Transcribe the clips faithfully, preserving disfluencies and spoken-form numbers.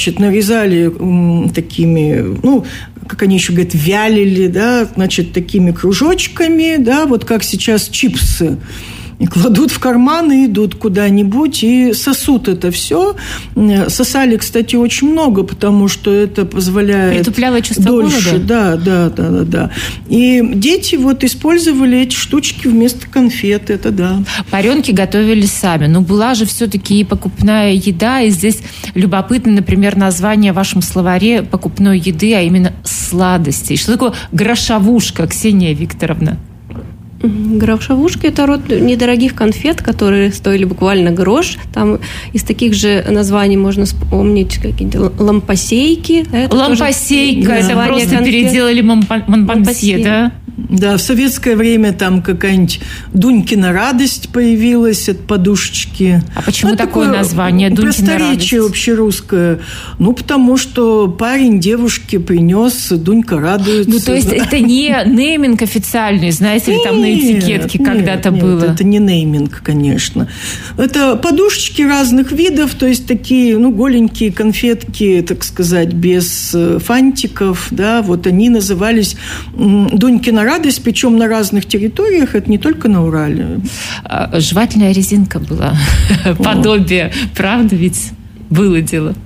значит, нарезали м, такими, ну, как они еще говорят, вялили, да, значит, такими кружочками, да, вот как сейчас чипсы. И кладут в карман и идут куда-нибудь, и сосут это все. Сосали, кстати, очень много, потому что это позволяет притупляло чувство дольше. голода? Да, да, да, да, да. И дети вот использовали эти штучки вместо конфет, это да. Варенки готовили сами, но была же все-таки и покупная еда, и здесь любопытно, например, название в вашем словаре покупной еды, а именно сладостей. Что такое грошовушка, Ксения Викторовна? Грошовушка – это род недорогих конфет, которые стоили буквально грош. Там из таких же названий можно вспомнить какие-то лампасейки. Это Лампасейка – это просто конфет. Переделали монпансье, да? Да, в советское время там какая-нибудь Дунькина радость появилась от подушечки. А почему ну, такое, такое название Дунькина радость? Просторечие общерусское. Ну, потому что парень девушке принес, Дунька радуется. Ну, то есть это не нейминг официальный, знаете ли, там на этикетке нет, когда-то нет, было? Это не нейминг, конечно. Это подушечки разных видов, то есть такие, ну, голенькие конфетки, так сказать, без фантиков, да, вот они назывались Дунькина радость, причем на разных территориях, это не только на Урале. Жевательная резинка была, подобие, правда ведь было дело?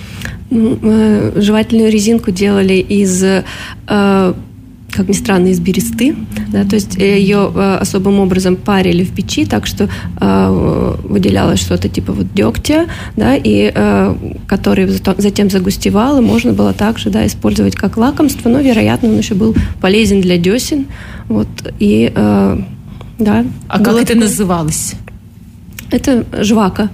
Жевательную резинку делали из, как ни странно, из бересты, да, то есть ее особым образом парили в печи, так что выделялось что-то типа вот дегтя, да, и который затем загустевал, и можно было также, да, использовать как лакомство, но, вероятно, он еще был полезен для десен, вот, и, да. А как это такое... называлось? Это жвака.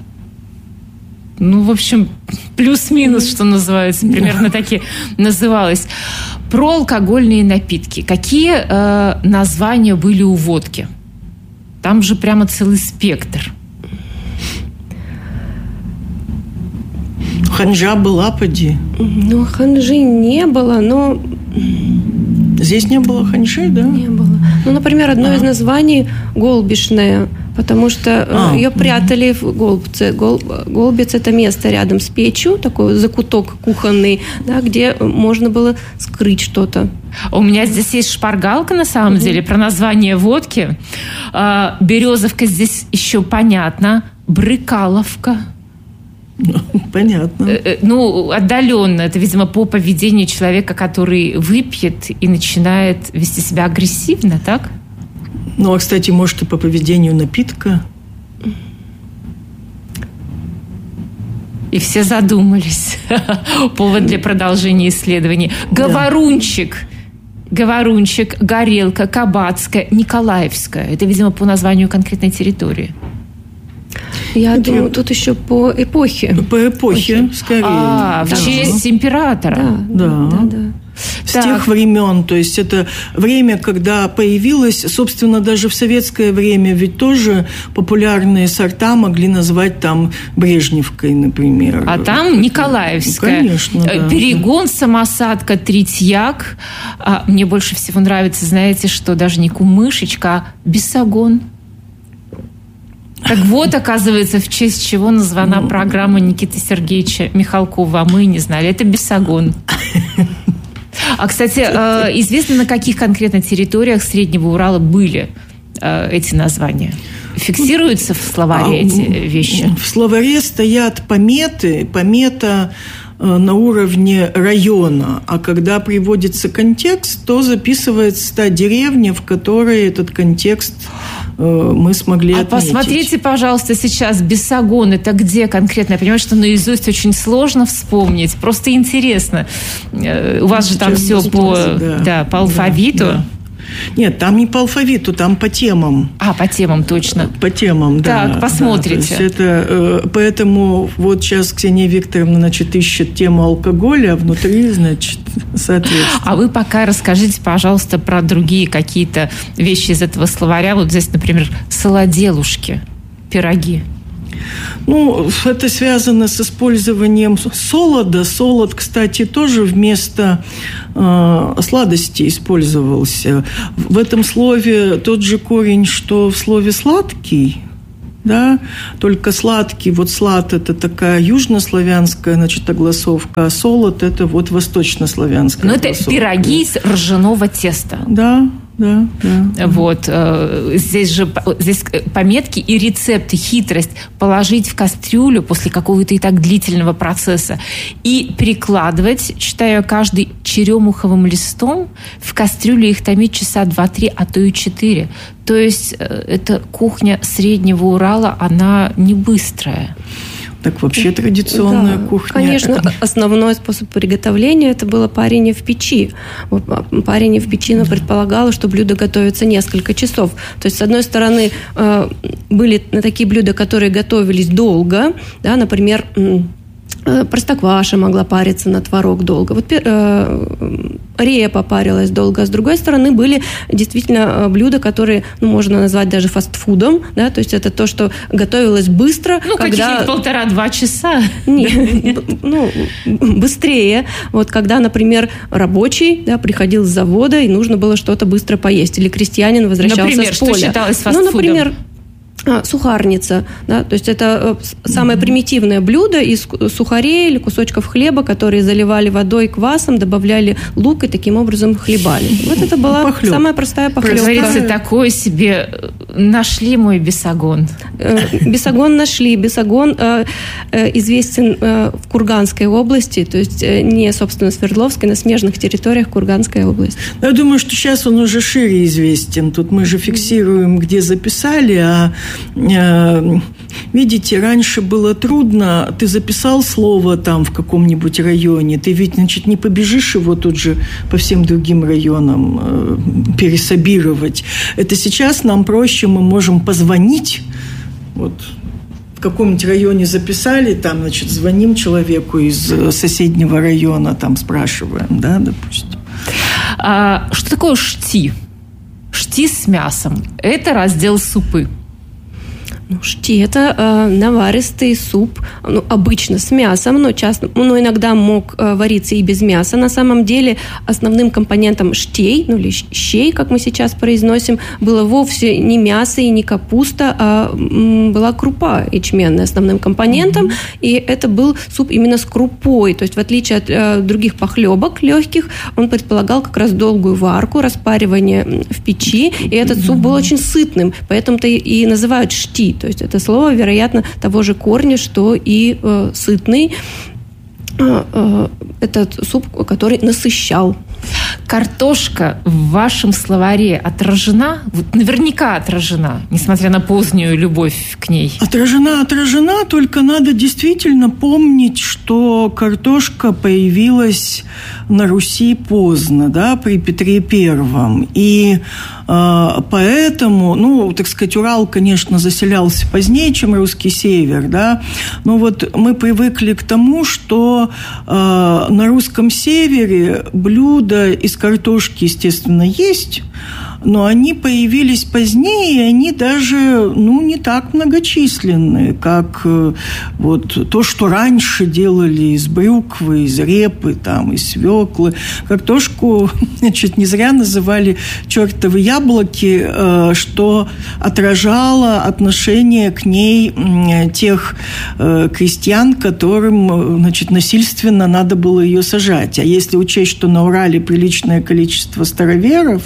Ну, в общем, плюс-минус, что называется, примерно таки называлось. Про алкогольные напитки. Какие э, названия были у водки? Там же прямо целый спектр. Ханжа была, поди. Ну, ханжи не было, но... Здесь не было ханжи, да? Не было. Ну, например, одно а. из названий – голубишная, потому что а. ее прятали в голубце. Гол, голубец – это место рядом с печью, такой закуток кухонный, да, где можно было скрыть что-то. У меня здесь есть шпаргалка, на самом mm-hmm. деле, про название водки. Березовка здесь еще понятно. Брыкаловка. Понятно. Ну, отдаленно. Это, видимо, по поведению человека, который выпьет и начинает вести себя агрессивно, так? Ну, а, кстати, может, и по поведению напитка. И все задумались. Повод для продолжения исследований. Говорунчик. Говорунчик, горелка, кабацкая, николаевская. Это, видимо, по названию конкретной территории. Я это... думаю, тут еще по эпохе. По эпохе, скорее. А, в честь да. императора. Да, да, да. да. С так. тех времен, то есть это время, когда появилось, собственно, даже в советское время ведь тоже популярные сорта могли назвать там Брежневкой, например. А там Николаевская. Конечно, да. Перегон, самосадка, Третьяк. А мне больше всего нравится, знаете, что даже не кумышечка, а бесогон. Так вот, оказывается, в честь чего названа программа Никиты Сергеевича Михалкова. А мы не знали. Это бесогон. А, кстати, известно, на каких конкретно территориях Среднего Урала были эти названия? Фиксируются в словаре эти вещи? В словаре стоят пометы. Помета на уровне района, а когда приводится контекст, то записывается та деревня, в которой этот контекст мы смогли а отметить. Посмотрите, пожалуйста, сейчас Бесогон, это где конкретно? Я понимаю, что наизусть очень сложно вспомнить, просто интересно. У вас же там сейчас все по, да, да, по алфавиту. Да, да. Нет, там не по алфавиту, там по темам. А, по темам, точно. По темам, да. Так, посмотрите. Да, это, поэтому вот сейчас Ксения Викторовна, значит, ищет тему алкоголя, а внутри, значит, соответственно. А вы пока расскажите, пожалуйста, про другие какие-то вещи из этого словаря. Вот здесь, например, солоделушки, пироги. Ну, это связано с использованием солода. Солод, кстати, тоже вместо э, сладости использовался. В этом слове тот же корень, что в слове «сладкий». да, только сладкий, вот слад – это такая южнославянская, значит, огласовка, а солод – это вот восточнославянская. Но это пироги из ржаного теста. Да. Да, да. Вот. Здесь же здесь пометки и рецепты, хитрость положить в кастрюлю после какого-то и так длительного процесса и перекладывать, читаю, каждый черемуховым листом в кастрюлю, их томить часа два-три, а то и четыре. То есть эта кухня Среднего Урала, она не быстрая. Так вообще традиционная да, кухня. Конечно, основной способ приготовления – это было парение в печи. Парение в печи, но предполагало, что блюдо готовится несколько часов. То есть, с одной стороны, были такие блюда, которые готовились долго, да, например, простокваша могла париться на творог долго. Вот э, репа парилась долго. А с другой стороны, были действительно блюда, которые, ну, можно назвать даже фастфудом. Да? То есть это то, что готовилось быстро. Ну, когда... какие-то полтора-два часа. Нет, ну, быстрее. Вот когда, например, рабочий, да, приходил с завода, и нужно было что-то быстро поесть. Или крестьянин возвращался например, с поля. Что считалось фастфудом? Ну, например, сухарница, да, то есть это самое примитивное блюдо из сухарей или кусочков хлеба, которые заливали водой, квасом, добавляли лук и таким образом хлебали. Вот это была Похлеб. самая простая похлебка. Говорится, такое себе нашли мой бесогон. Бесогон нашли. Бесогон известен в Курганской области, то есть не, собственно, Свердловской, на смежных территориях Курганской области. Я думаю, что сейчас он уже шире известен. Тут мы же фиксируем, где записали, а видите, раньше было трудно, ты записал слово там в каком-нибудь районе, ты ведь, значит, не побежишь его тут же по всем другим районам э, пересобировать. Это сейчас нам проще, мы можем позвонить, вот, в каком-нибудь районе записали, там, значит, звоним человеку из соседнего района, там, спрашиваем, да, допустим. А, что такое шти? Шти с мясом. Это раздел супы. Ну, шти – это э, наваристый суп, ну, обычно с мясом, но, часто, но иногда мог э, вариться и без мяса. На самом деле основным компонентом штей, ну или щей, как мы сейчас произносим, было вовсе не мясо и не капуста, а м, была крупа ячменная основным компонентом, mm-hmm. и это был суп именно с крупой. То есть в отличие от э, других похлебок легких, он предполагал как раз долгую варку, распаривание в печи, и этот суп был очень сытным, поэтому-то и, и называют шти. То есть это слово, вероятно, того же корня, что и э, сытный. Э, э, этот суп, который насыщал. Картошка в вашем словаре отражена? Вот наверняка отражена, несмотря на позднюю любовь к ней. Отражена, отражена, только надо действительно помнить, что картошка появилась на Руси поздно, да, при Петре Первом. И э, поэтому, ну, так сказать, Урал, конечно, заселялся позднее, чем русский север, да, но вот мы привыкли к тому, что э, на русском севере блюда из картошки, естественно, есть, но они появились позднее, и они даже, ну, не так многочисленные, как вот то, что раньше делали из брюквы, из репы, там, из свеклы. Картошку, значит, не зря называли чертовы яблоки, что отражало отношение к ней тех крестьян, которым, значит, насильственно надо было ее сажать. А если учесть, что на Урале приличное количество староверов,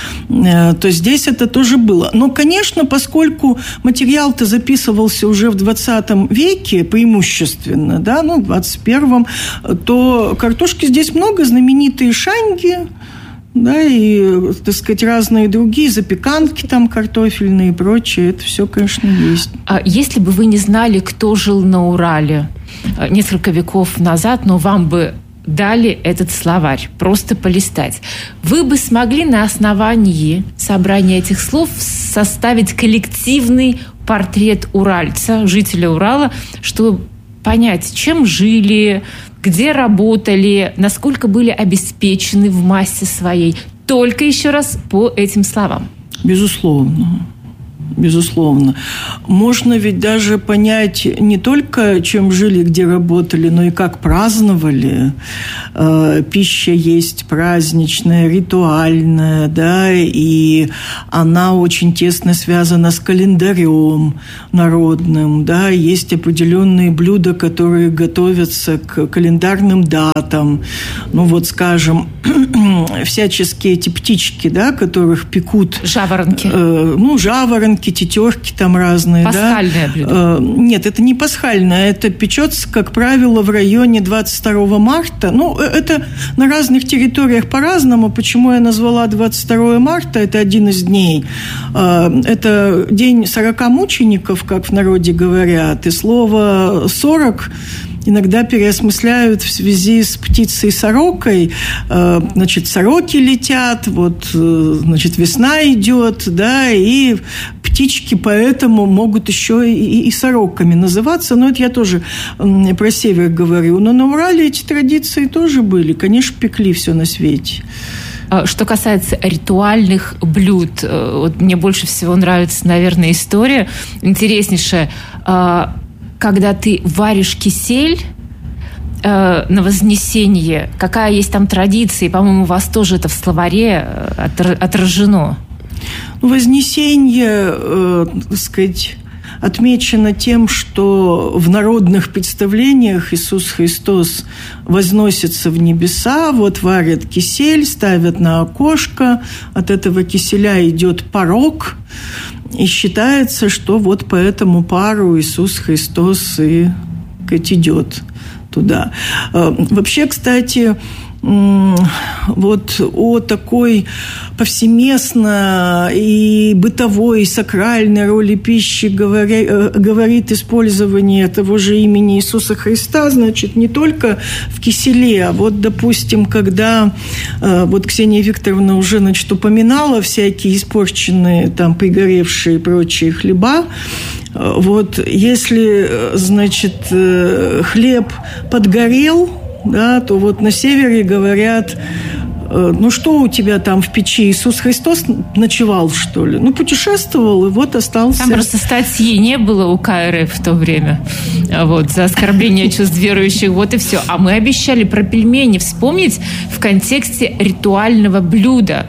то здесь это тоже было. Но, конечно, поскольку материал-то записывался уже в двадцатом веке преимущественно, да, ну, в двадцать первом, то картошки здесь много, знаменитые шаньги, да, и, так сказать, разные другие запеканки там картофельные и прочее, это все, конечно, есть. А если бы вы не знали, кто жил на Урале несколько веков назад, но вам бы дали этот словарь, просто полистать, вы бы смогли на основании собрания этих слов составить коллективный портрет уральца, жителя Урала, чтобы понять, чем жили, где работали, насколько были обеспечены в массе своей. Только еще раз по этим словам. Безусловно. Безусловно. Можно ведь даже понять не только, чем жили, где работали, но и как праздновали. Пища есть праздничная, ритуальная, да, и она очень тесно связана с календарем народным, да, есть определенные блюда, которые готовятся к календарным датам. Ну, вот, скажем, всяческие эти птички, да, которых пекут. Жаворонки. Э, ну, жаворонки, тетерки там разные. Пасхальное да? блюдо. Нет, это не пасхальное. Это печется, как правило, в районе двадцать второго марта. Ну, это на разных территориях по-разному. Почему я назвала двадцать второго марта? Это один из дней. Это день сорока мучеников, как в народе говорят. И слово «сорок» иногда переосмысляют в связи с птицей-сорокой. Значит, сороки летят, вот, значит, весна идет, да, и птички поэтому могут еще и, и сороками называться. Но это я тоже про север говорю. Но на Урале эти традиции тоже были. Конечно, пекли все на свете. Что касается ритуальных блюд, вот мне больше всего нравится, наверное, история интереснейшая. Когда ты варишь кисель э, на Вознесение, какая есть там традиция, и, по-моему, у вас тоже это в словаре отражено. Вознесение, э, так сказать, отмечено тем, что в народных представлениях Иисус Христос возносится в небеса, вот варят кисель, ставят на окошко, от этого киселя идет порог, и считается, что вот по этому пару Иисус Христос и идет туда. Вообще, кстати, вот о такой повсеместно и бытовой, и сакральной роли пищи говори, говорит использование того же имени Иисуса Христа, значит, не только в киселе, а вот, допустим, когда вот Ксения Викторовна уже, значит, упоминала всякие испорченные, там, пригоревшие и прочие хлеба, вот, если, значит, хлеб подгорел, да, то вот на севере говорят, ну что у тебя там в печи, Иисус Христос ночевал, что ли? Ну, путешествовал, и вот остался. Там просто статьи не было у ка эр эф в то время, вот, за оскорбление чувств верующих, вот и все. А мы обещали про пельмени вспомнить в контексте ритуального блюда.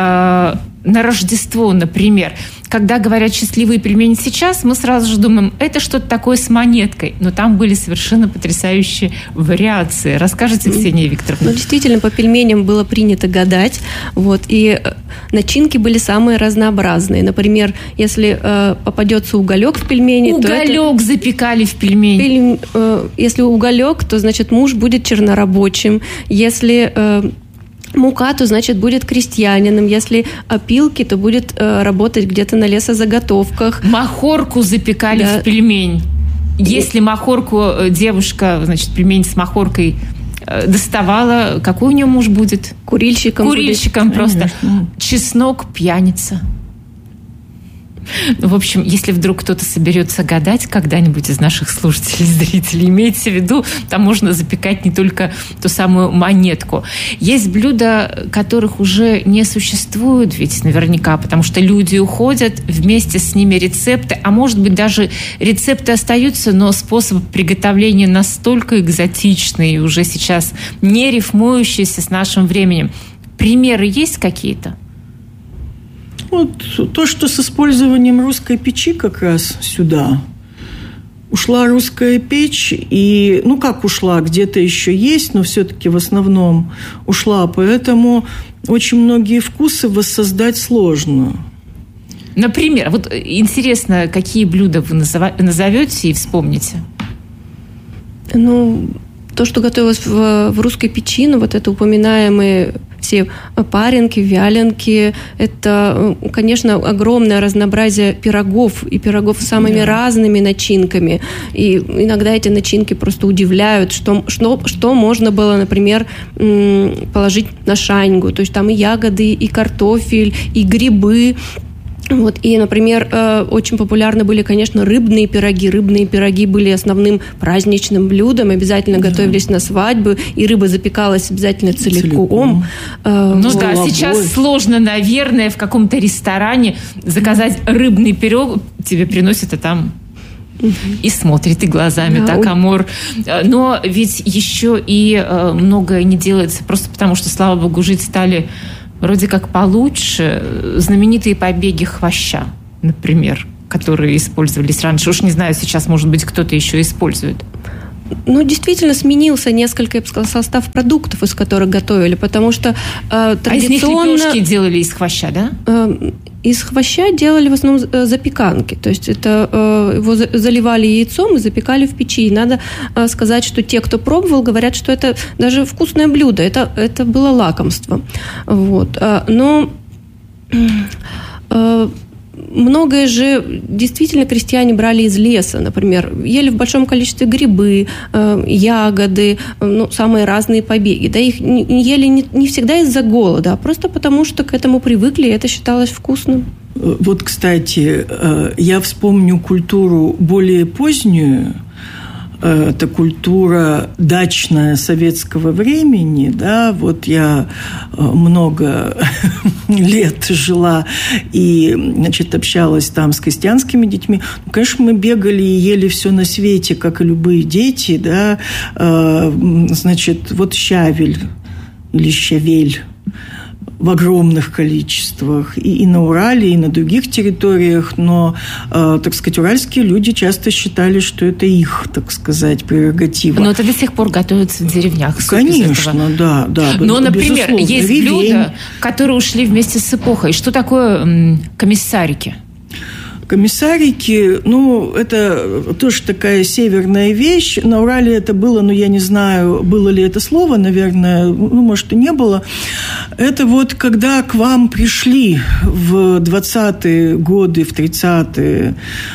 На Рождество, например. Когда говорят «счастливые пельмени» сейчас, мы сразу же думаем, это что-то такое с монеткой. Но там были совершенно потрясающие вариации. Расскажите, Ксения Викторовна. Ну, действительно, по пельменям было принято гадать. Вот, и начинки были самые разнообразные. Например, если э, попадется уголек в пельмени... Уголек то это... запекали в пельмени. Пель... Э, если уголек, то, значит, муж будет чернорабочим. Если... Э, мука, то, значит, будет крестьянином. Если опилки, то будет э, работать где-то на лесозаготовках. Махорку запекали да. в пельмень. Если махорку девушка, значит, пельмень с махоркой э, доставала, какой у нее муж будет? Курильщиком. Курильщиком будет. просто. Чеснок, пьяница. В общем, если вдруг кто-то соберется гадать когда-нибудь из наших слушателей, зрителей, имейте в виду, там можно запекать не только ту самую монетку. Есть блюда, которых уже не существует, ведь наверняка, потому что люди уходят, вместе с ними рецепты, а может быть даже рецепты остаются, но способ приготовления настолько экзотичный и уже сейчас не рифмующийся с нашим временем. Примеры есть какие-то? Вот то, что с использованием русской печи как раз сюда. Ушла русская печь, и, ну как ушла, где-то еще есть, но все-таки в основном ушла, поэтому очень многие вкусы воссоздать сложно. Например, вот интересно, какие блюда вы назовете и вспомните? Ну, то, что готовилось в, в русской печи, ну, вот это упоминаемые все паренки, вяленки, это, конечно, огромное разнообразие пирогов, и пирогов с самыми yeah. разными начинками. И иногда эти начинки просто удивляют, что, что, что можно было, например, положить на шаньгу. То есть там и ягоды, и картофель, и грибы. Вот. И, например, очень популярны были, конечно, рыбные пироги. Рыбные пироги были основным праздничным блюдом, обязательно да. готовились на свадьбы, и рыба запекалась обязательно целиком. целиком. Ну да, сейчас сложно, наверное, в каком-то ресторане заказать рыбный пирог, тебе приносят, а там... И смотрит, и глазами, да, так, Амур. Но ведь еще и многое не делается просто потому, что, слава богу, жить стали вроде как получше. Знаменитые побеги хвоща, например, которые использовались раньше. Уж не знаю, сейчас, может быть, кто-то еще использует. Ну, действительно, сменился несколько, я бы сказала, состав продуктов, из которых готовили, потому что э, традиционно... А из них лепешки делали из хвоща, да? Э, из хвоща делали в основном запеканки, то есть это э, его заливали яйцом и запекали в печи. И надо э, сказать, что те, кто пробовал, говорят, что это даже вкусное блюдо, это, это было лакомство. Вот. Но... Э, Многое же действительно крестьяне брали из леса, например, ели в большом количестве грибы, э, ягоды, ну, самые разные побеги. Да, их не, ели не, не всегда из-за голода, а просто потому, что к этому привыкли, и это считалось вкусным. Вот, кстати, я вспомню культуру более позднюю. Это культура дачная советского времени, да, вот я много лет жила и, значит, общалась там с крестьянскими детьми. Ну, конечно, мы бегали и ели все на свете, как и любые дети, да, значит, вот щавель или щавель в огромных количествах и, и на Урале, и на других территориях, но, э, так сказать, уральские люди часто считали, что это их, так сказать, прерогатива. Но это до сих пор готовится в деревнях. Конечно, да, да. Но, например, есть ревень. Блюда, которые ушли вместе с эпохой. Что такое м, комиссарики? Комиссарики, ну, это тоже такая северная вещь. На Урале это было, но я не знаю, было ли это слово, наверное, ну, может, и не было. Это вот когда к вам пришли в двадцатые годы, в тридцатые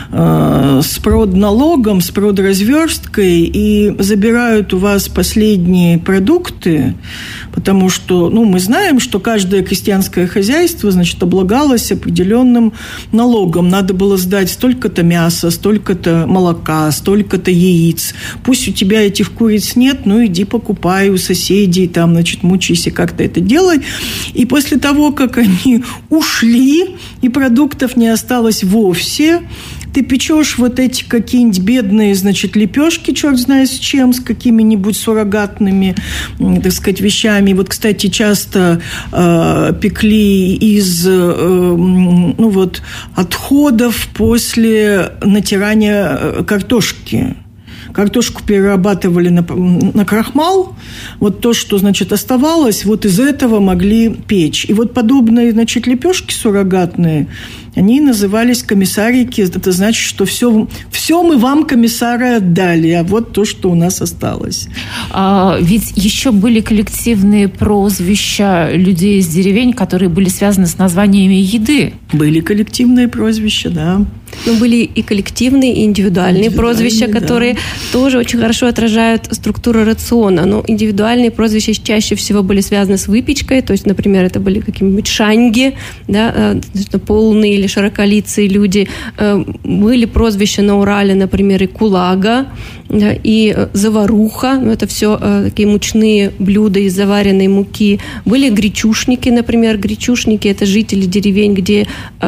э, с продналогом, с продразверсткой и забирают у вас последние продукты, потому что, ну, мы знаем, что каждое крестьянское хозяйство, значит, облагалось определенным налогом. Надо было сдать столько-то мяса, столько-то молока, столько-то яиц. Пусть у тебя этих куриц нет, ну, иди покупай у соседей, там, значит, мучайся, как-то это делай. И после того, как они ушли, и продуктов не осталось вовсе, ты печешь вот эти какие-нибудь бедные, значит, лепешки, черт знает с чем, с какими-нибудь суррогатными, так сказать, вещами. Вот, кстати, часто э, пекли из, э, ну вот, отходов после натирания картошки. Картошку перерабатывали на, на крахмал. Вот то, что, значит, оставалось, вот из этого могли печь. И вот подобные, значит, лепешки суррогатные, они назывались комиссарики. Это значит, что все, все мы вам, комиссары, отдали, а вот то, что у нас осталось. А, ведь еще были коллективные прозвища людей из деревень, которые были связаны с названиями еды. Были коллективные прозвища, да. Но были и коллективные, и индивидуальные, индивидуальные прозвища, да. Которые тоже очень хорошо отражают структуру рациона. Но индивидуальные прозвища чаще всего были связаны с выпечкой. То есть, например, это были какие-нибудь шаньги, да, полные или широколицые люди. Были прозвища на Урале, например, и кулага, да, и заваруха. Это все такие мучные блюда из заваренной муки. Были гречушники, например. Гречушники – это жители деревень, где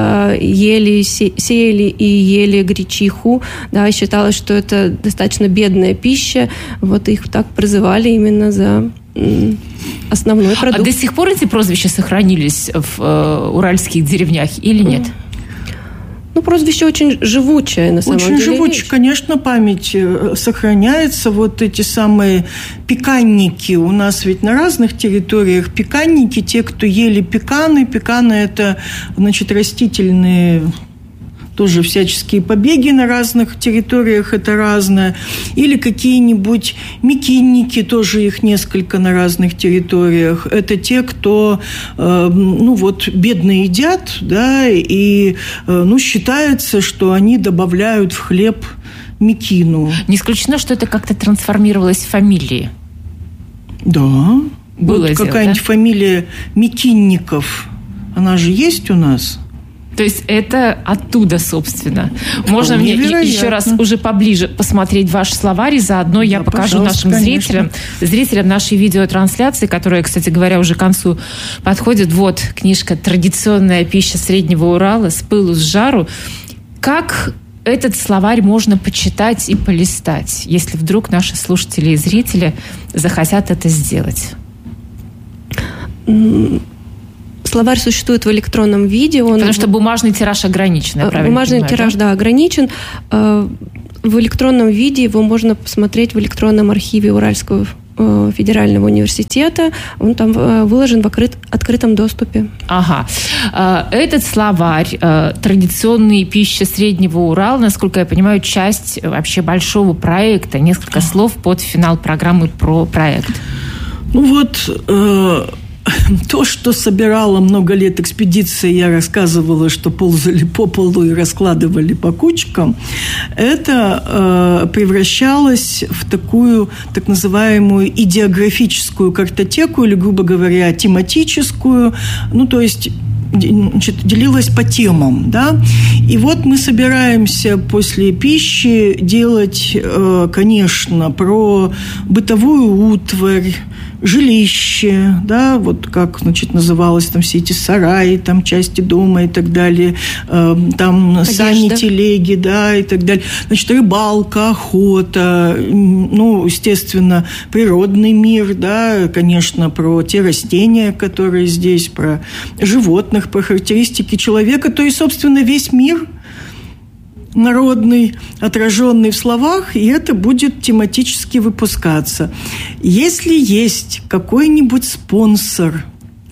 ели, сеяли и ели гречиху. Да, считалось, что это достаточно бедная пища. Вот их так прозывали именно за основной продукт. А до сих пор эти прозвища сохранились в э, уральских деревнях или нет? Ну, прозвище очень живучее, на самом очень деле. Очень живучее, конечно, память сохраняется. Вот эти самые пеканники. У нас ведь на разных территориях пеканники, те, кто ели пеканы. Пеканы – это, значит, растительные... тоже всяческие побеги на разных территориях, это разное. Или какие-нибудь мекинники, тоже их несколько на разных территориях. Это те, кто, э, ну вот, бедно едят, да, и, э, ну, считается, что они добавляют в хлеб мекину. Не исключено, что это как-то трансформировалось в фамилии. Да. Было вот какая-нибудь да? фамилия Мекинников, она же есть у нас. То есть это оттуда, собственно. Можно мне еще раз уже поближе посмотреть ваш словарь, и заодно я да, покажу нашим конечно. зрителям, зрителям нашей видеотрансляции, которая, кстати говоря, уже к концу подходит. Вот книжка «Традиционная пища Среднего Урала. С пылу с жару». Как этот словарь можно почитать и полистать, если вдруг наши слушатели и зрители захотят это сделать? Словарь существует в электронном виде. Он... Потому что бумажный тираж ограничен, я правильно Бумажный понимаю, тираж, да, да ограничен. В электронном виде его можно посмотреть в электронном архиве Уральского федерального университета. Он там выложен в открыт, открытом доступе. Ага. Этот словарь «Традиционные пищи Среднего Урала», насколько я понимаю, часть вообще большого проекта. Несколько слов под финал программы про проект. Ну вот... Э- То, что собирала много лет экспедиция, я рассказывала, что ползали по полу и раскладывали по кучкам, это э, превращалось в такую так называемую идеографическую картотеку, или, грубо говоря, тематическую, ну, то есть... Значит, делилась по темам, да, и вот мы собираемся после пищи делать, конечно, про бытовую утварь, жилище, да, вот как, значит, называлось там все эти сараи, там части дома и так далее, там одежда, сани, телеги, да, и так далее. Значит, рыбалка, охота, ну, естественно, природный мир, да, конечно, про те растения, которые здесь, про животных, по характеристике человека, то есть, собственно, весь мир народный, отраженный в словах, и это будет тематически выпускаться. Если есть какой-нибудь спонсор,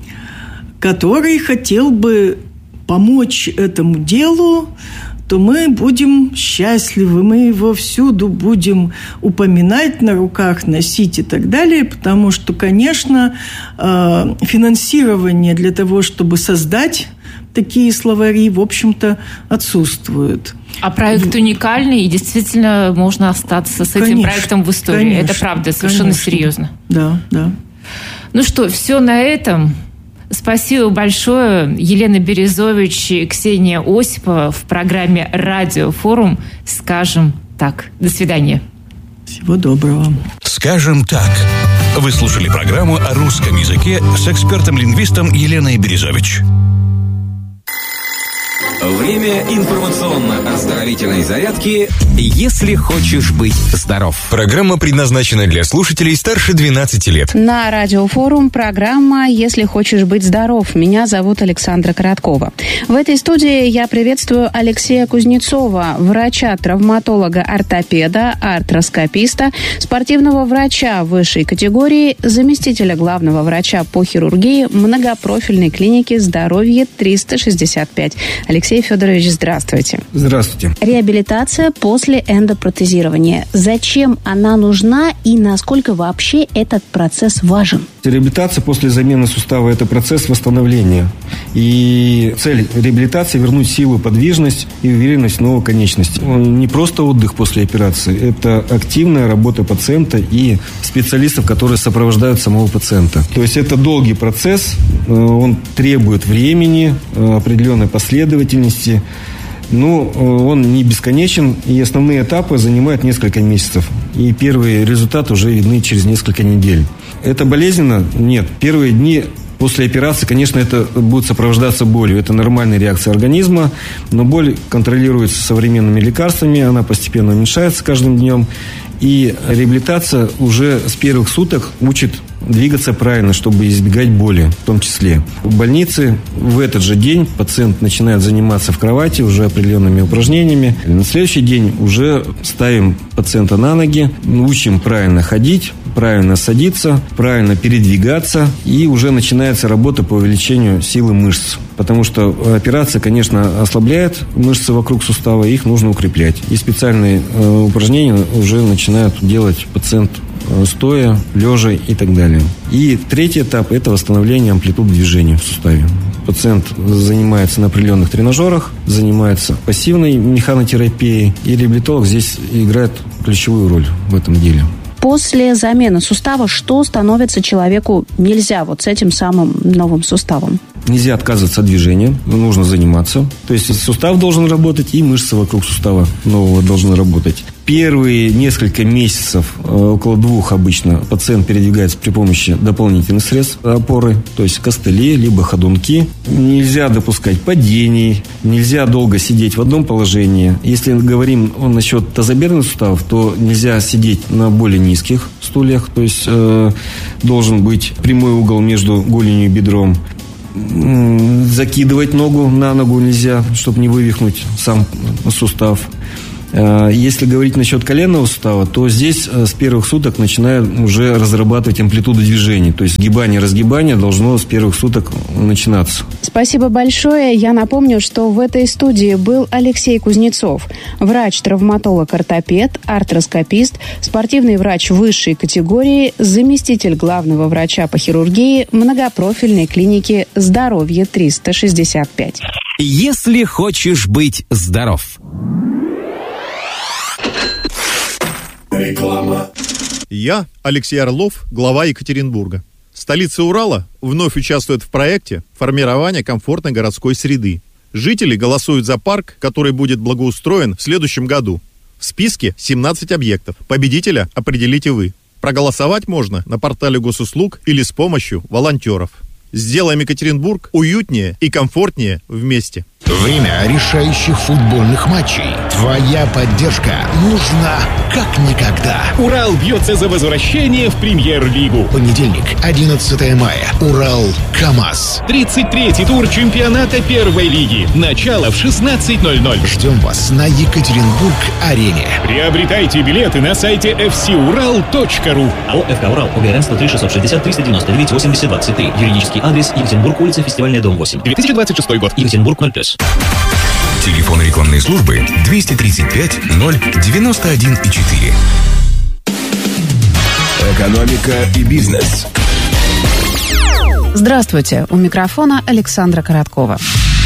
который хотел бы помочь этому делу, то мы будем счастливы, мы его всюду будем упоминать, на руках носить и так далее, потому что, конечно, финансирование для того, чтобы создать такие словари, в общем-то, отсутствует. А проект уникальный, и действительно можно остаться с этим конечно, проектом в истории. Конечно, это правда, совершенно конечно. серьезно. Да, да. Ну что, все на этом. Спасибо большое. Елена Березович и Ксения Осипова в программе «Радиофорум». Скажем так. До свидания. Всего доброго. «Скажем так». Вы слушали программу о русском языке с экспертом-лингвистом Еленой Березович. Время информационно-оздоровительной зарядки «Если хочешь быть здоров». Программа предназначена для слушателей старше двенадцати лет. На Радиофорум программа «Если хочешь быть здоров». Меня зовут Александра Короткова. В этой студии я приветствую Алексея Кузнецова, врача-травматолога-ортопеда, артроскописта, спортивного врача высшей категории, заместителя главного врача по хирургии многопрофильной клиники «Здоровье триста шестьдесят пять». Алексей Федорович, здравствуйте. Здравствуйте. Реабилитация после эндопротезирования. Зачем она нужна и насколько вообще этот процесс важен? Реабилитация после замены сустава – это процесс восстановления. И цель реабилитации – вернуть силу, подвижность и уверенность в новой конечности. Не просто отдых после операции, это активная работа пациента и специалистов, которые сопровождают самого пациента. То есть это долгий процесс, он требует времени, определенной последовательности. Но он не бесконечен, и основные этапы занимают несколько месяцев. И первые результаты уже видны через несколько недель. Это болезненно? Нет. Первые дни после операции, конечно, это будет сопровождаться болью. Это нормальная реакция организма, но боль контролируется современными лекарствами, она постепенно уменьшается каждым днем. И реабилитация уже с первых суток учит двигаться правильно, чтобы избегать боли, в том числе. В больнице в этот же день пациент начинает заниматься в кровати уже определенными упражнениями. На следующий день уже ставим пациента на ноги, учим правильно ходить, правильно садиться, правильно передвигаться, и уже начинается работа по увеличению силы мышц. Потому что операция, конечно, ослабляет мышцы вокруг сустава, их нужно укреплять. И специальные э, упражнения уже начинают делать пациент стоя, лежа и так далее. И третий этап – это восстановление амплитуд движения в суставе. Пациент занимается на определенных тренажерах, занимается пассивной механотерапией, и реабилитолог здесь играет ключевую роль в этом деле. После замены сустава что становится человеку нельзя вот с этим самым новым суставом? Нельзя отказываться от движения, нужно заниматься. То есть сустав должен работать, и мышцы вокруг сустава нового должны работать. Первые несколько месяцев, около двух обычно, пациент передвигается при помощи дополнительных средств опоры, то есть костыли, либо ходунки. Нельзя допускать падений, нельзя долго сидеть в одном положении. Если говорим насчет тазобедренных суставов, то нельзя сидеть на более низких стульях, то есть э, должен быть прямой угол между голенью и бедром. Закидывать ногу на ногу нельзя, чтобы не вывихнуть сам сустав. Если говорить насчет коленного сустава, то здесь с первых суток начинают уже разрабатывать амплитуду движений. То есть сгибание-разгибание должно с первых суток начинаться. Спасибо большое. Я напомню, что в этой студии был Алексей Кузнецов, врач-травматолог-ортопед, артроскопист, спортивный врач высшей категории, заместитель главного врача по хирургии многопрофильной клиники «Здоровье триста шестьдесят пять». Если хочешь быть здоров. Реклама. Я, Алексей Орлов, глава Екатеринбурга. Столица Урала вновь участвует в проекте формирования комфортной городской среды. Жители голосуют за парк, который будет благоустроен в следующем году. В списке семнадцать объектов. Победителя определите вы. Проголосовать можно на портале госуслуг или с помощью волонтеров. Сделаем Екатеринбург уютнее и комфортнее вместе. Время решающих футбольных матчей. Твоя поддержка нужна как никогда. Урал бьется за возвращение в премьер-лигу. Понедельник, одиннадцатое мая. Урал-КамАЗ. тридцать третий тур чемпионата первой лиги. Начало в шестнадцать ноль ноль. Ждем вас на Екатеринбург-арене. Приобретайте билеты на сайте эф си урал точка ру. АО «ФК Урал», ОГРН сто три шестьсот шестьдесят триста девяносто девять восемьдесят двадцать три. Юридический адрес: Екатеринбург, улица Фестивальная, дом восемь. две тысячи двадцать шестой год. Екатеринбург ноль плюс. Телефон рекламной службы двести тридцать пять ноль девяносто один четыре. Экономика и бизнес. Здравствуйте. У микрофона Александра Короткова.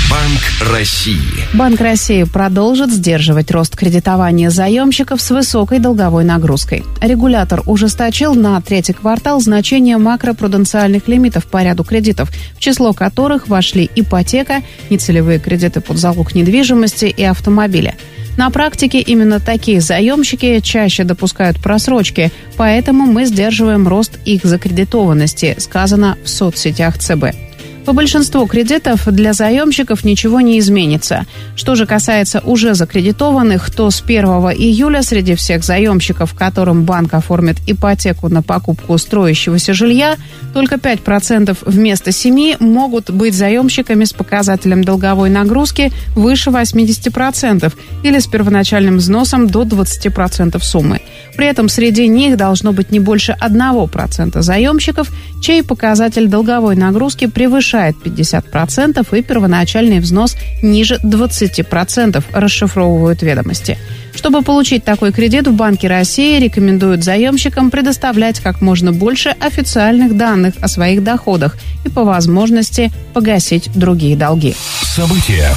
Банк России. Банк России продолжит сдерживать рост кредитования заемщиков с высокой долговой нагрузкой. Регулятор ужесточил на третий квартал значение макропруденциальных лимитов по ряду кредитов, в число которых вошли ипотека, нецелевые кредиты под залог недвижимости и автомобиля. На практике именно такие заемщики чаще допускают просрочки, поэтому мы сдерживаем рост их закредитованности, сказано в соцсетях ЦБ. По большинству кредитов для заемщиков ничего не изменится. Что же касается уже закредитованных, то с первого июля среди всех заемщиков, которым банк оформит ипотеку на покупку строящегося жилья, только пять процентов вместо семи процентов могут быть заемщиками с показателем долговой нагрузки выше восемьдесят процентов или с первоначальным взносом до двадцать процентов суммы. При этом среди них должно быть не больше одного процента заемщиков, чей показатель долговой нагрузки превышает пятьдесят процентов и первоначальный взнос ниже двадцать процентов, расшифровывают ведомости. Чтобы получить такой кредит, в Банке России рекомендуют заемщикам предоставлять как можно больше официальных данных о своих доходах и по возможности погасить другие долги. События.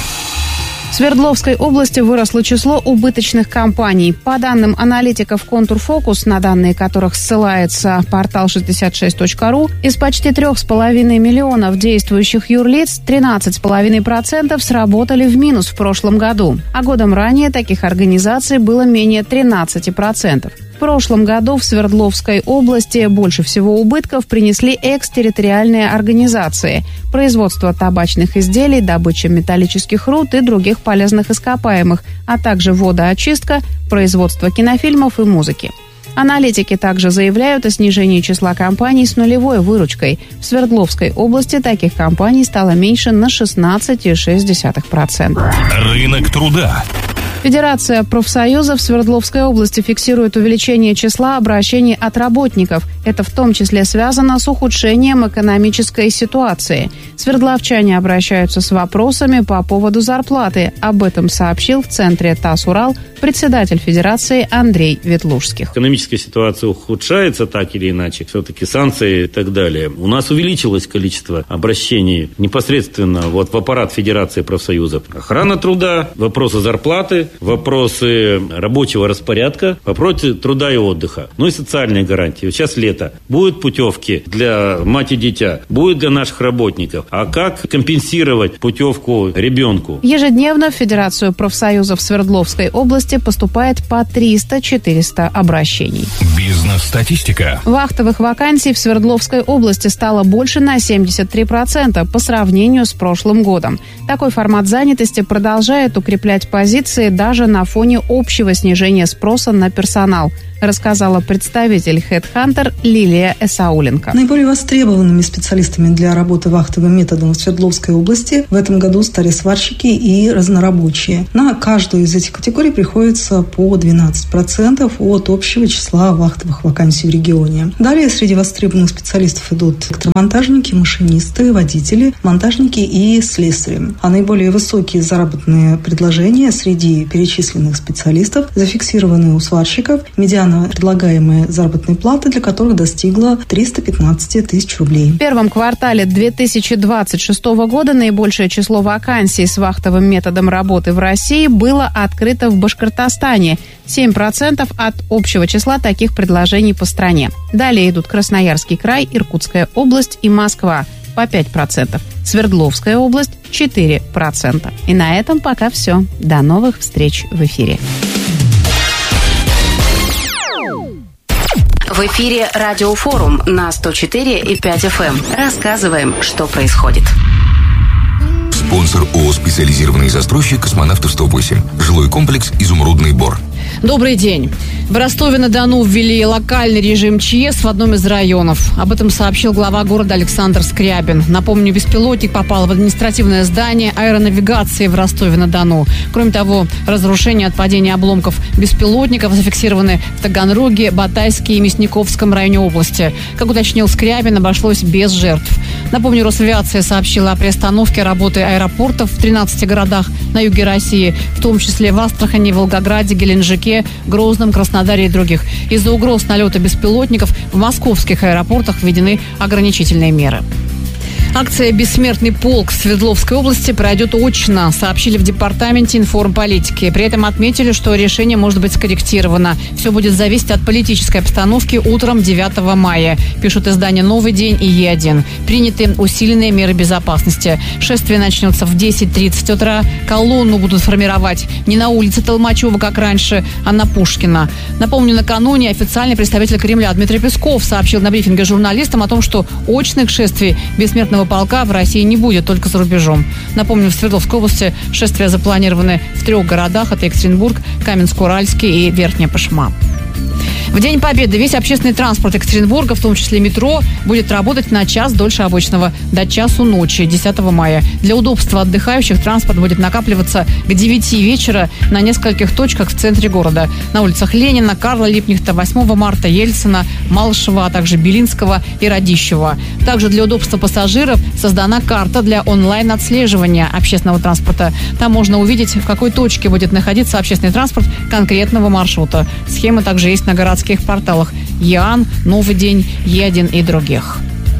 В Свердловской области выросло число убыточных компаний. По данным аналитиков «Контурфокус», на данные которых ссылается портал шестьдесят шесть точка ру, из почти трех с половиной миллионов действующих юрлиц тринадцать с половиной процентов сработали в минус в прошлом году, а годом ранее таких организаций было менее тринадцати процентов. В прошлом году в Свердловской области больше всего убытков принесли экстерриториальные организации, производство табачных изделий, добыча металлических руд и других полезных ископаемых, а также водоочистка, производство кинофильмов и музыки. Аналитики также заявляют о снижении числа компаний с нулевой выручкой. В Свердловской области таких компаний стало меньше на шестнадцать целых шесть десятых процента. Рынок труда. Федерация профсоюзов Свердловской области фиксирует увеличение числа обращений от работников. Это в том числе связано с ухудшением экономической ситуации. Свердловчане обращаются с вопросами по поводу зарплаты. Об этом сообщил в центре ТАСС «Урал» председатель Федерации Андрей Ветлужских. Экономическая ситуация ухудшается так или иначе, все-таки санкции и так далее. У нас увеличилось количество обращений непосредственно вот в аппарат Федерации профсоюзов. Охрана труда, вопросы зарплаты, вопросы рабочего распорядка, вопросы труда и отдыха. Ну и социальные гарантии. Сейчас лето. Будут путевки для мать и дитя, будет для наших работников. А как компенсировать путевку ребенку? Ежедневно в Федерацию профсоюзов Свердловской области поступает по триста-четыреста обращений. Бизнес-статистика. Вахтовых вакансий в Свердловской области стало больше на семьдесят три процента по сравнению с прошлым годом. Такой формат занятости продолжает укреплять позиции даже на фоне общего снижения спроса на персонал, рассказала представитель HeadHunter Лилия Эсауленко. Наиболее востребованными специалистами для работы вахтовым методом в Свердловской области в этом году стали сварщики и разнорабочие. На каждую из этих категорий приходится по двенадцать процентов от общего числа вахтовых вакансий в регионе. Далее среди востребованных специалистов идут электромонтажники, машинисты, водители, монтажники и слесари. А наиболее высокие заработные предложения среди перечисленных специалистов зафиксированы у сварщиков. Медиана предлагаемая заработная плата для которых достигла триста пятнадцать тысяч рублей. В первом квартале две тысячи двадцать шестого года наибольшее число вакансий с вахтовым методом работы в России было открыто в Башкортостане – семь процентов от общего числа таких предложений по стране. Далее идут Красноярский край, Иркутская область и Москва – по пять процентов. Свердловская область – четыре процента. И на этом пока все. До новых встреч в эфире. В эфире Радиофорум на сто четыре и пять эф эм. Рассказываем, что происходит. Спонсор ООО «Специализированный застройщик Космонавтов сто восемь». Жилой комплекс «Изумрудный бор». Добрый день. В Ростове-на-Дону ввели локальный режим ЧС в одном из районов. Об этом сообщил глава города Александр Скрябин. Напомню, беспилотник попал в административное здание аэронавигации в Ростове-на-Дону. Кроме того, разрушения от падения обломков беспилотников зафиксированы в Таганроге, Батайске и Мясниковском районе области. Как уточнил Скрябин, обошлось без жертв. Напомню, Росавиация сообщила о приостановке работы аэропортов в тринадцати городах на юге России, в том числе в Астрахани, Волгограде, Геленджике, Грозном, Краснодаре и других. Из-за угроз налета беспилотников в московских аэропортах введены ограничительные меры. Акция «Бессмертный полк» в Свердловской области пройдет очно, сообщили в Департаменте информполитики. При этом отметили, что решение может быть скорректировано. Все будет зависеть от политической обстановки утром девятого мая, пишут издания «Новый день» и Е один. Приняты усиленные меры безопасности. Шествие начнется в десять тридцать утра. Колонну будут формировать не на улице Толмачева, как раньше, а на Пушкина. Напомню, накануне официальный представитель Кремля Дмитрий Песков сообщил на брифинге журналистам о том, что очных шествий «Бессмертного полка» в России не будет, только за рубежом. Напомню, в Свердловской области шествия запланированы в трех городах. Это Екатеринбург, Каменск-Уральский и Верхняя Пышма. В День Победы весь общественный транспорт Екатеринбурга, в том числе метро, будет работать на час дольше обычного, до часу ночи, десятого мая. Для удобства отдыхающих транспорт будет накапливаться к девяти вечера на нескольких точках в центре города. На улицах Ленина, Карла Липкнехта, восьмого марта, Ельцина, Малышева, а также Белинского и Радищева. Также для удобства пассажиров создана карта для онлайн-отслеживания общественного транспорта. Там можно увидеть, в какой точке будет находиться общественный транспорт конкретного маршрута. Схема также есть на городских порталах ЕАН, Новый день, Е один и других.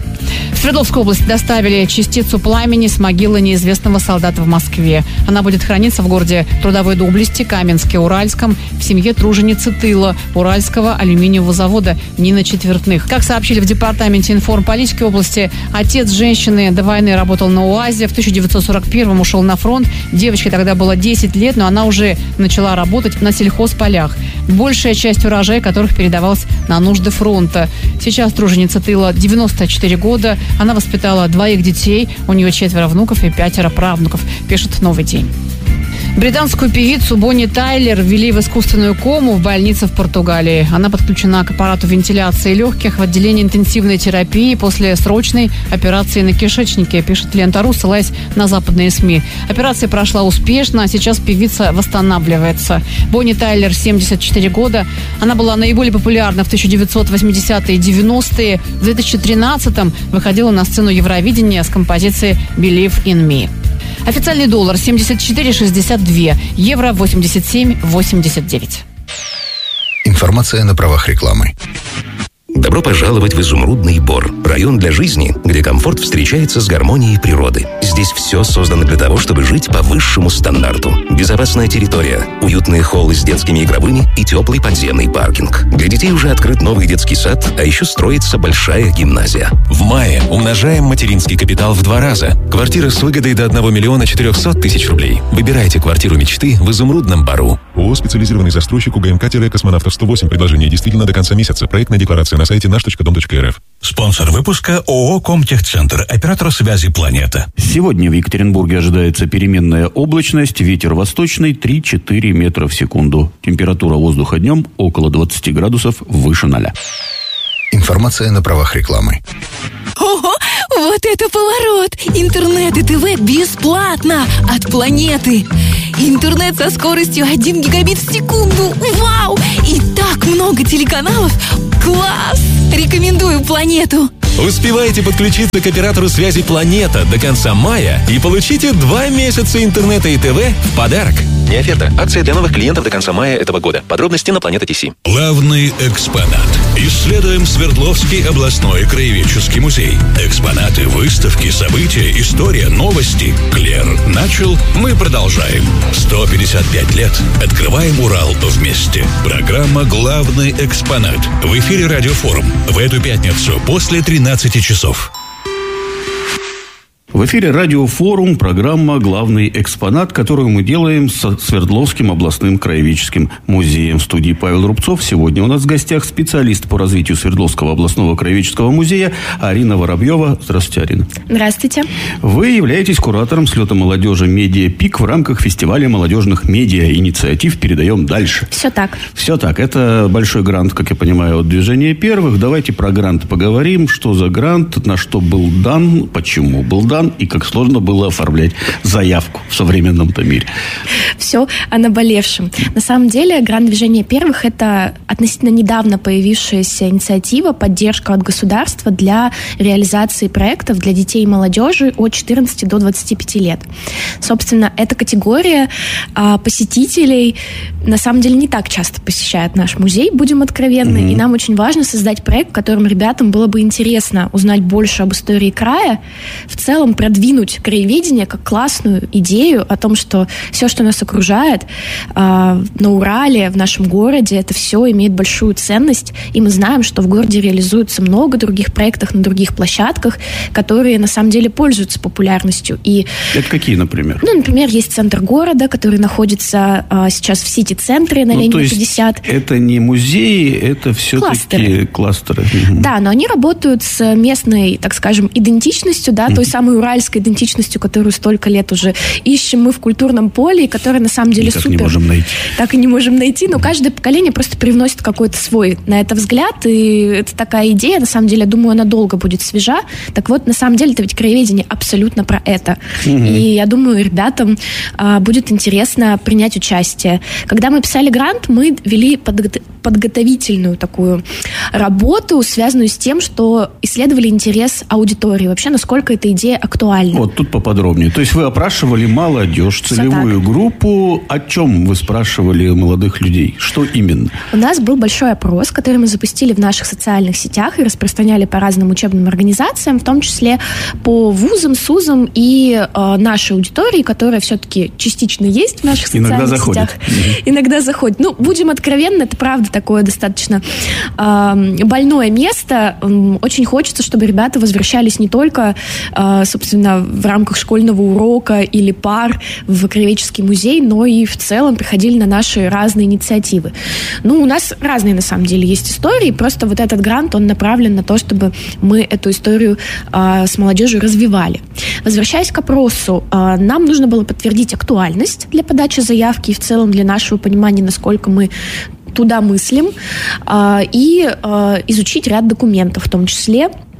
В Свердловской области доставили частицу пламени с могилы неизвестного солдата в Москве. Она будет храниться в городе Трудовой Доблести, Каменске, Уральском, в семье труженицы тыла Уральского алюминиевого завода Нины Четвертных. Как сообщили в Департаменте информполитики области, отец женщины до войны работал на УАЗе, в тысяча девятьсот сорок первом ушел на фронт. Девочке тогда было десять лет, но она уже начала работать на сельхозполях, большая часть урожая которых передавалась на нужды фронта. Сейчас труженица тыла девяносто четыре года. Она воспитала двоих детей, у нее четверо внуков и пятеро правнуков, пишет «Новый день». Британскую певицу Бонни Тайлер ввели в искусственную кому в больнице в Португалии. Она подключена к аппарату вентиляции легких в отделении интенсивной терапии после срочной операции на кишечнике, пишет Лента.ру, ссылаясь на западные СМИ. Операция прошла успешно, а сейчас певица восстанавливается. Бонни Тайлер, семьдесят четыре года. Она была наиболее популярна в тысяча девятьсот восьмидесятые и девяностые. В две тысячи тринадцатом выходила на сцену Евровидения с композицией «Believe in Me». Официальный доллар семьдесят четыре шестьдесят два, евро восемьдесят семь восемьдесят девять. Информация на правах рекламы. Добро пожаловать в Изумрудный Бор. Район для жизни, где комфорт встречается с гармонией природы. Здесь все создано для того, чтобы жить по высшему стандарту. Безопасная территория, уютные холлы с детскими игровыми и теплый подземный паркинг. Для детей уже открыт новый детский сад, а еще строится большая гимназия. В мае умножаем материнский капитал в два раза. Квартира с выгодой до одного миллиона четырехсот тысяч рублей. Выбирайте квартиру мечты в Изумрудном Бору. ООО «Специализированный застройщик УГМК-Космонавтов сто восемь». Предложение действительно до конца месяца. Проектная декларация на сайте наш точка дом точка эр эф. Спонсор выпуска ООО «Комтехцентр», оператор связи «Планета». Сегодня в Екатеринбурге ожидается переменная облачность, ветер восточный три-четыре метра в секунду. Температура воздуха днем около двадцати градусов выше ноля. Информация на правах рекламы. Ого, вот это поворот! Интернет и ТВ бесплатно от Планеты. Интернет со скоростью один гигабит в секунду. Вау! И так много телеканалов. Класс! Рекомендую Планету. Успевайте подключиться к оператору связи «Планета» до конца мая и получите два месяца интернета и ТВ в подарок. Не оферта. Акция для новых клиентов до конца мая этого года. Подробности на Планета ТС. Главный экспонат. Исследуем Свердловский областной краеведческий музей. Экспонаты, выставки, события, история, новости. Клер начал, мы продолжаем. сто пятьдесят пять лет. Открываем Урал вместе. Программа «Главный экспонат». В эфире Радиофорум. В эту пятницу после тринадцати часов. В эфире радиофорум, программа «Главный экспонат», которую мы делаем с Свердловским областным краеведческим музеем. В студии Павел Рубцов. Сегодня у нас в гостях специалист по развитию Свердловского областного краеведческого музея Арина Воробьева. Здравствуйте, Арина. Здравствуйте. Вы являетесь куратором слета молодежи «Медиа Пик» в рамках фестиваля молодежных медиа. Инициатив «Передаем дальше». Все так. Все так. Это большой грант, как я понимаю, от движения первых. Давайте про грант поговорим. Что за грант, на что был дан, почему был дан и как сложно было оформлять заявку в современном-то мире. Все о наболевшем. На самом деле, грант движения первых – это относительно недавно появившаяся инициатива, поддержка от государства для реализации проектов для детей и молодежи от четырнадцати до двадцати пяти лет. Собственно, эта категория а, посетителей на самом деле не так часто посещает наш музей, будем откровенны, mm-hmm. и нам очень важно создать проект, в котором ребятам было бы интересно узнать больше об истории края, в целом продвинуть краеведение как классную идею о том, что все, что нас окружает э, на Урале, в нашем городе, это все имеет большую ценность, и мы знаем, что в городе реализуется много других проектов на других площадках, которые на самом деле пользуются популярностью. И, это какие, например? Ну, например, есть центр города, который находится э, сейчас в Сити-центре на ну, Ленина пятьдесят. Это не музеи, это все-таки кластеры. кластеры. Да, но они работают с местной, так скажем, идентичностью, да, той самой уральской идентичностью, которую столько лет уже ищем мы в культурном поле, и которая на самом деле Никак супер. не можем найти. Так и не можем найти, но каждое поколение просто привносит какой-то свой на это взгляд, и это такая идея, на самом деле, я думаю, она долго будет свежа. Так вот, на самом деле, это ведь краеведение абсолютно про это. Угу. И я думаю, ребятам а, будет интересно принять участие. Когда мы писали грант, мы вели подго- подготовительную такую работу, связанную с тем, что исследовали интерес аудитории, вообще, насколько эта идея актуальна. Вот тут поподробнее. То есть вы опрашивали молодежь, целевую группу. О чем вы спрашивали молодых людей? Что именно? У нас был большой опрос, который мы запустили в наших социальных сетях и распространяли по разным учебным организациям, в том числе по вузам, СУЗам и э, нашей аудитории, которая все-таки частично есть в наших социальных Иногда заходит. сетях. Иногда заходит. Ну, будем откровенны, это правда такое достаточно э, больное место. Очень хочется, чтобы ребята возвращались не только, э, собственно, в рамках школьного урока или пар в краеведческий музей, но и в целом приходили на наши разные инициативы. Ну, у нас разные, на самом деле, есть истории, просто вот этот грант, он направлен на то, чтобы мы эту историю э, с молодежью развивали. Возвращаясь к опросу, э, нам нужно было подтвердить актуальность для подачи заявки и в целом для нашего понимания, насколько мы туда мыслим, э, и э, изучить ряд документов, в том числе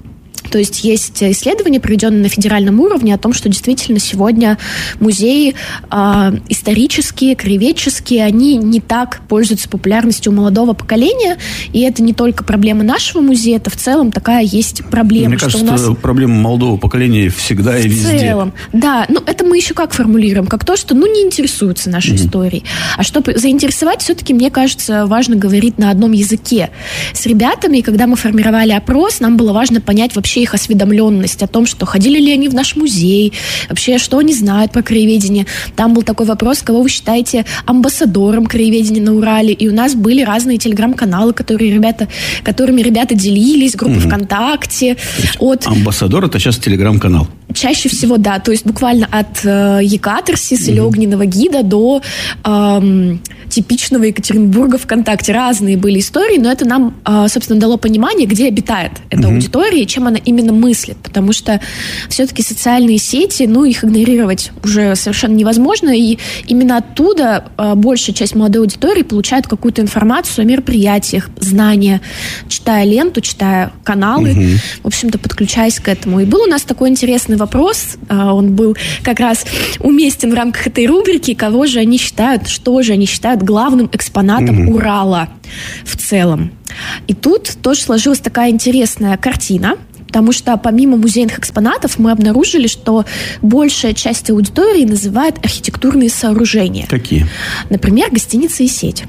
То есть есть исследования, проведенные на федеральном уровне, о том, что действительно сегодня музеи э, исторические, краеведческие, они не так пользуются популярностью у молодого поколения, и это не только проблема нашего музея, это в целом такая есть проблема. Мне что кажется, у нас... проблема молодого поколения всегда и везде. В целом, да. Ну, это мы еще как формулируем? Как то, что, ну, не интересуются нашей mm-hmm. историей. А чтобы заинтересовать, все-таки, мне кажется, важно говорить на одном языке. С ребятами, когда мы формировали опрос, нам было важно понять вообще их осведомленность о том, что ходили ли они в наш музей, вообще, что они знают про краеведение. Там был такой вопрос, кого вы считаете амбассадором краеведения на Урале. И у нас были разные телеграм-каналы, которые ребята, которыми ребята делились, группы mm-hmm. ВКонтакте. От... Амбассадор — это сейчас телеграм-канал. Чаще всего, да. То есть буквально от э, Екатерсис mm-hmm. или Огненного гида до э, типичного Екатеринбурга ВКонтакте. Разные были истории, но это нам, э, собственно, дало понимание, где обитает эта mm-hmm. аудитория и чем она именно мыслит. Потому что все-таки социальные сети, ну, их игнорировать уже совершенно невозможно. И именно оттуда э, большая часть молодой аудитории получает какую-то информацию о мероприятиях, знания, читая ленту, читая каналы, mm-hmm. в общем-то, подключаясь к этому. И был у нас такой интересный вопрос, он был как раз уместен в рамках этой рубрики, кого же они считают, что же они считают главным экспонатом mm-hmm. Урала в целом. И тут тоже сложилась такая интересная картина, потому что помимо музейных экспонатов мы обнаружили, что большая часть аудитории называет архитектурные сооружения. Какие? Например, гостиница и сеть.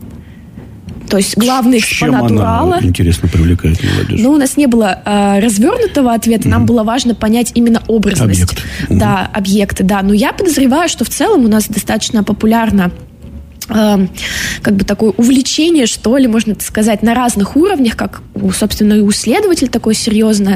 То есть главный экспонат Чем она, Урала. Интересно, привлекает молодежь. Ну, у нас не было э, развернутого ответа, mm-hmm. нам было важно понять именно образность. Объект. Mm-hmm. Да, объекты, да. Но я подозреваю, что в целом у нас достаточно популярно как бы такое увлечение, что ли, можно сказать, на разных уровнях, как, собственно, и у исследователя такое серьезное,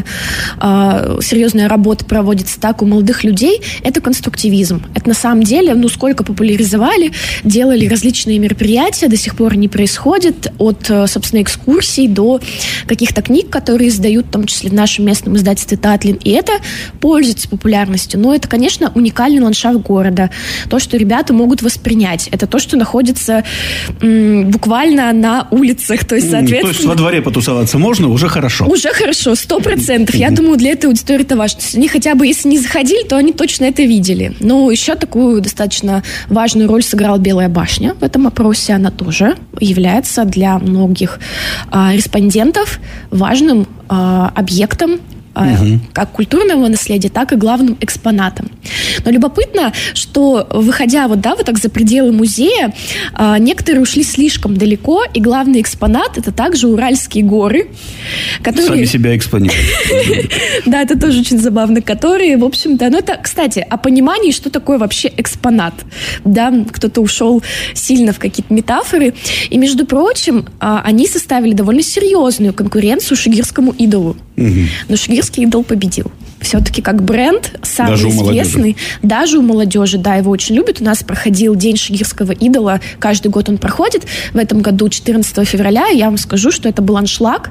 серьезная работа проводится, так у молодых людей, это конструктивизм. Это на самом деле, ну, сколько популяризовали, делали различные мероприятия, до сих пор не происходит, от, собственно, экскурсий до каких-то книг, которые издают, в том числе в нашем местном издательстве «Татлин», и это пользуется популярностью. Но это, конечно, уникальный ландшафт города, то, что ребята могут воспринять, это то, что находится находится м, буквально на улицах. То есть, соответственно... То есть во дворе потусоваться можно, уже хорошо. Уже хорошо, сто процентов. Я думаю, для этой аудитории это важно. То есть они хотя бы, если не заходили, то они точно это видели. Но еще такую достаточно важную роль сыграла Белая башня в этом опросе. Она тоже является для многих а, респондентов важным а, объектом, угу. как культурного наследия, так и главным экспонатом. Но любопытно, что, выходя вот, да, вот так за пределы музея, некоторые ушли слишком далеко, и главный экспонат — это также Уральские горы, которые... Сами себя экспонируют. Да, это тоже очень забавно, которые, в общем-то... Ну, это, кстати, о понимании, что такое вообще экспонат. Да, кто-то ушел сильно в какие-то метафоры. И, между прочим, они составили довольно серьезную конкуренцию шигирскому идолу. Но шигирский идол победил. Все-таки как бренд, самый даже известный. У даже у молодежи, да, его очень любят. У нас проходил День шигирского идола. Каждый год он проходит. В этом году, четырнадцатого февраля, я вам скажу, что это был аншлаг.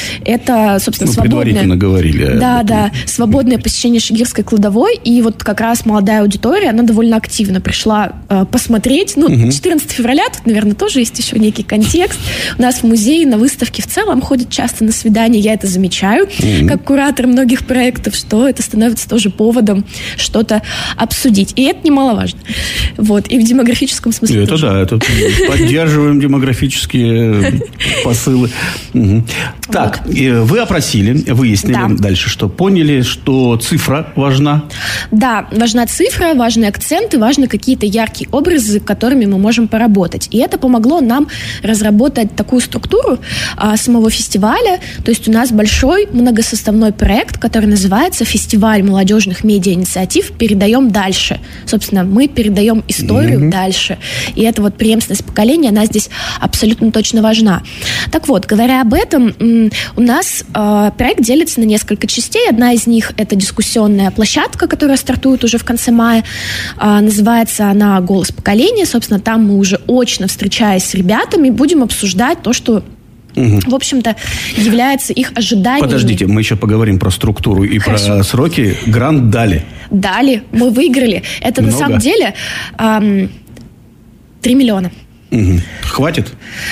Это, собственно, ну, свободное... предварительно говорили. Да, да. Свободное посещение шигирской кладовой. И вот как раз молодая аудитория, она довольно активно пришла э, посмотреть. Ну, угу. четырнадцатого февраля, тут, наверное, тоже есть еще некий контекст. У нас в музее на выставке в целом ходят часто на свидания. Я это замечаю, угу. как куратор многих проектов, что это становится тоже поводом что-то обсудить. И это немаловажно. Вот. И в демографическом смысле это тоже. Да, это поддерживаем демографические посылы. Угу. Так, вот. Вы опросили, выяснили да. дальше, что поняли, что цифра важна. Да, важна цифра, важны акценты, важны какие-то яркие образы, с которыми мы можем поработать. И это помогло нам разработать такую структуру а, самого фестиваля. То есть у нас большой многосоставной проект, который называется «Фестиваль молодежных медиа-инициатив. Передаем дальше». Собственно, мы передаем историю mm-hmm. дальше. И эта вот преемственность поколения, она здесь абсолютно точно важна. Так вот, говоря об этом, у нас э, проект делится на несколько частей. Одна из них — это дискуссионная площадка, которая стартует уже в конце мая. Э, называется она «Голос поколения». Собственно, там мы уже очно, встречаясь с ребятами, будем обсуждать то, что Угу. в общем-то, является их ожиданиями. Подождите, мы еще поговорим про структуру и Хорошо. Про сроки. Грант дали. Дали, мы выиграли. Это Много. На самом деле эм, три миллиона. Угу. Хватит?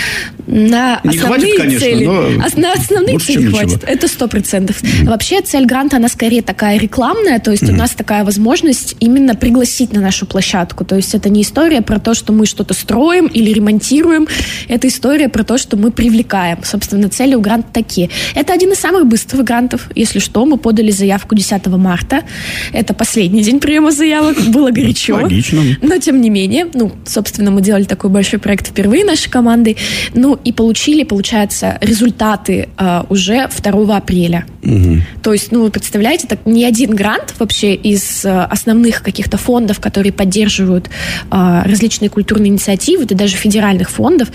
На Не основные хватит, конечно, цели, но на основные лучше, цели чем хватит. ничего. Это сто процентов. Mm-hmm. Вообще цель гранта, она скорее такая рекламная, то есть mm-hmm. у нас такая возможность именно пригласить на нашу площадку. То есть это не история про то, что мы что-то строим или ремонтируем. Это история про то, что мы привлекаем. Собственно, цели у гранта такие. Это один из самых быстрых грантов. Если что, мы подали заявку десятого марта. Это последний день приема заявок. Было горячо. Логично. Но тем не менее, ну, собственно, мы делали такой большой проект впервые нашей командой. Ну, и получили, получается, результаты э, уже второго апреля. Угу. То есть, ну, вы представляете, так ни один грант вообще из э, основных каких-то фондов, которые поддерживают э, различные культурные инициативы, да даже федеральных фондов,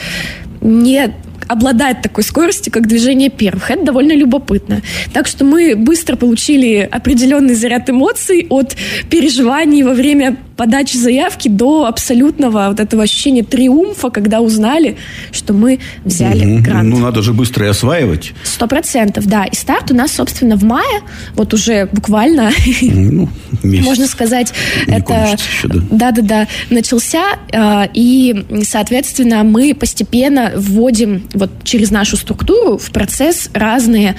не обладает такой скоростью, как движение первых. Это довольно любопытно. Так что мы быстро получили определенный заряд эмоций от переживаний во время подачи заявки до абсолютного вот этого ощущения триумфа, когда узнали, что мы взяли угу. грант. Ну, надо же быстро и осваивать. Сто процентов, да. И старт у нас, собственно, в мае, вот уже буквально, ну, можно сказать, не это... Еще, да. Да-да-да, начался, и, соответственно, мы постепенно вводим вот через нашу структуру в процесс разные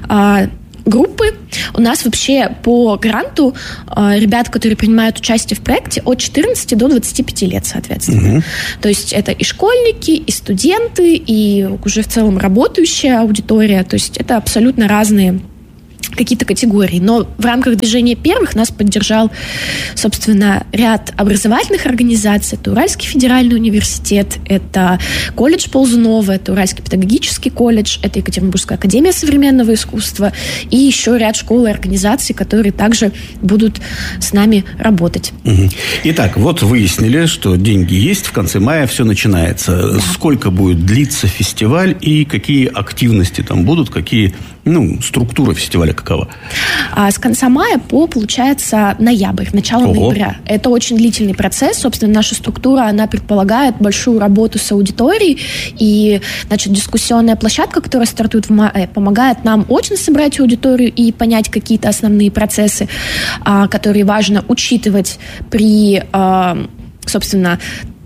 группы. У нас вообще по гранту э, ребят, которые принимают участие в проекте, от четырнадцати до двадцати пяти лет, соответственно. Угу. То есть это и школьники, и студенты, и уже в целом работающая аудитория. То есть это абсолютно разные какие-то категории. Но в рамках движения первых нас поддержал, собственно, ряд образовательных организаций. Это Уральский федеральный университет, это колледж Ползунова, это Уральский педагогический колледж, это Екатеринбургская академия современного искусства и еще ряд школ и организаций, которые также будут с нами работать. Угу. Итак, вот выяснили, что деньги есть, в конце мая все начинается. Да. Сколько будет длиться фестиваль и какие активности там будут, какие, ну, структура фестиваля какова? А с конца мая по, получается, ноябрь, начало Ого. ноября. Это очень длительный процесс. Собственно, наша структура, она предполагает большую работу с аудиторией. И, значит, дискуссионная площадка, которая стартует в мае, помогает нам очно собрать аудиторию и понять какие-то основные процессы, которые важно учитывать при, собственно,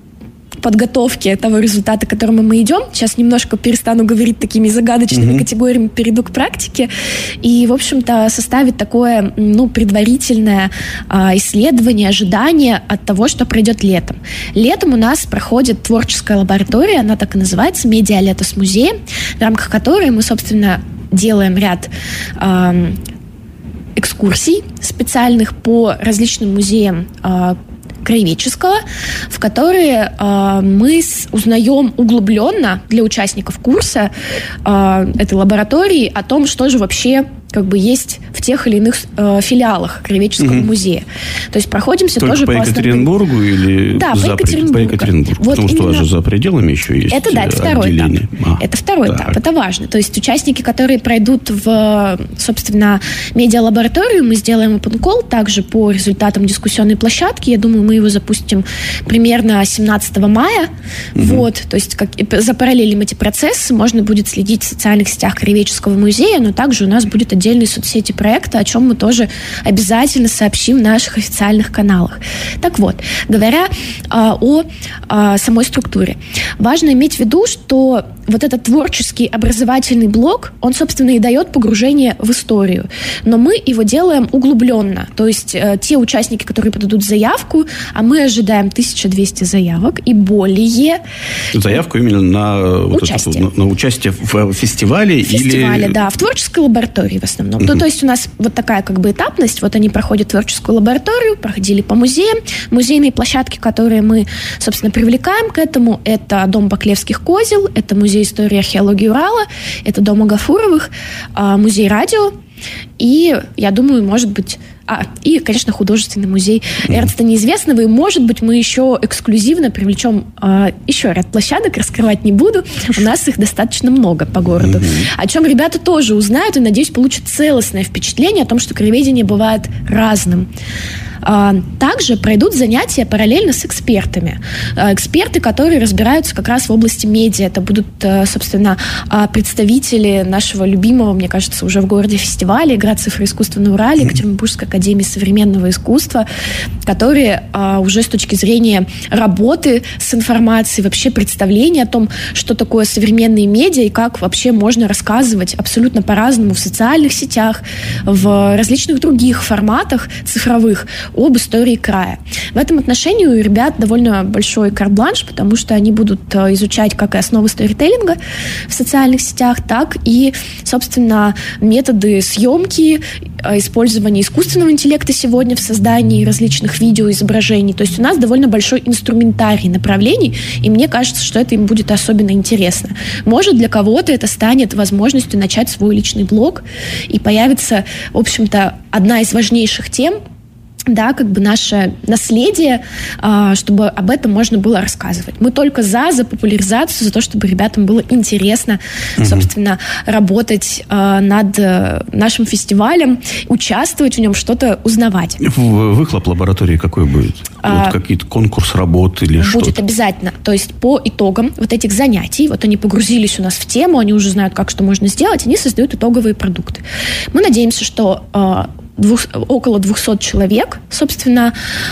подготовки того результата, к которому мы идем. Сейчас немножко перестану говорить такими загадочными mm-hmm. категориями, перейду к практике. И, в общем-то, составить такое, ну, предварительное а, исследование, ожидание от того, что пройдет летом. Летом у нас проходит творческая лаборатория, она так и называется, «Медиа-лето с музеем», в рамках которой мы, собственно, делаем ряд а, экскурсий специальных по различным музеям а, краеведческого, в которые э, мы с, узнаем углубленно для участников курса э, этой лаборатории о том, что же вообще как бы есть в тех или иных э, филиалах краеведческого угу. музея. То есть проходимся Только тоже по по Екатеринбургу основным... или да, за по Екатеринбургу. По Екатеринбургу. Вот потому именно... что у вас же за пределами еще есть это, да, это второй отделение. этап. А, это второй так. этап, это важно. То есть участники, которые пройдут в, собственно, медиалабораторию, мы сделаем open call также по результатам дискуссионной площадки. Я думаю, мы его запустим примерно семнадцатого мая. Угу. Вот, то есть как, запараллелим эти процессы, можно будет следить в социальных сетях краеведческого музея, но также у нас будет отдельные соцсети проекта, о чем мы тоже обязательно сообщим в наших официальных каналах. Так вот, говоря а, о а, самой структуре, важно иметь в виду, что вот этот творческий образовательный блок, он, собственно, и дает погружение в историю. Но мы его делаем углубленно. То есть э, те участники, которые подадут заявку, а мы ожидаем тысяча двести заявок и более. Заявку именно на участие, вот это, на, на участие в фестивале? В фестивале, или... да, в творческой лаборатории в основном. Uh-huh. Ну, то есть у нас вот такая как бы этапность. Вот они проходят творческую лабораторию, проходили по музеям. Музейные площадки, которые мы, собственно, привлекаем к этому, это Дом Баклевских козел, это музей истории и археологии Урала, это Дом Агафуровых, музей радио и, я думаю, может быть... А, и, конечно, художественный музей Эрнста Неизвестного. И, может быть, мы еще эксклюзивно привлечем э, еще ряд площадок, раскрывать не буду. У нас их достаточно много по городу. О чем ребята тоже узнают и, надеюсь, получат целостное впечатление о том, что краеведение бывает разным. Также пройдут занятия параллельно с экспертами. Эксперты, которые разбираются как раз в области медиа. Это будут, собственно, представители нашего любимого, мне кажется, уже в городе фестиваля «Игра, цифра, искусство» на Урале, Екатеринбургской академии современного искусства, которые уже с точки зрения работы с информацией, вообще представления о том, что такое современные медиа и как вообще можно рассказывать абсолютно по-разному в социальных сетях, в различных других форматах цифровых об истории края. В этом отношении у ребят довольно большой карт-бланш, потому что они будут изучать как и основы сторителлинга в социальных сетях, так и, собственно, методы съемки, использования искусственного интеллекта сегодня в создании различных видеоизображений. То есть у нас довольно большой инструментарий направлений, и мне кажется, что это им будет особенно интересно. Может, для кого-то это станет возможностью начать свой личный блог, и появится, в общем-то, одна из важнейших тем, да, как бы наше наследие, чтобы об этом можно было рассказывать. Мы только за, за популяризацию, за то, чтобы ребятам было интересно, угу. собственно, работать над нашим фестивалем, участвовать в нем, что-то узнавать. Выхлоп лаборатории какой будет? А, вот какие-то конкурс работ или что-то? Будет обязательно. То есть по итогам вот этих занятий, вот они погрузились у нас в тему, они уже знают, как что можно сделать, они создают итоговые продукты. Мы надеемся, что Двух, около двухсот человек, собственно,